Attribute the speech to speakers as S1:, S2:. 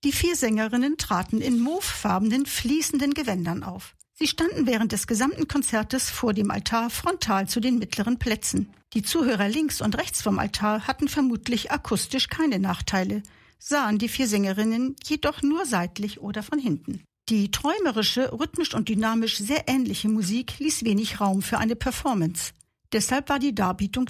S1: Die 4 Sängerinnen traten in mauvefarbenen, fließenden Gewändern auf. Sie standen während des gesamten Konzertes vor dem Altar frontal zu den mittleren Plätzen. Die Zuhörer links und rechts vom Altar hatten vermutlich akustisch keine Nachteile, sahen die 4 Sängerinnen jedoch nur seitlich oder von hinten. Die träumerische, rhythmisch und dynamisch sehr ähnliche Musik ließ wenig Raum für eine Performance. Deshalb war die Darbietung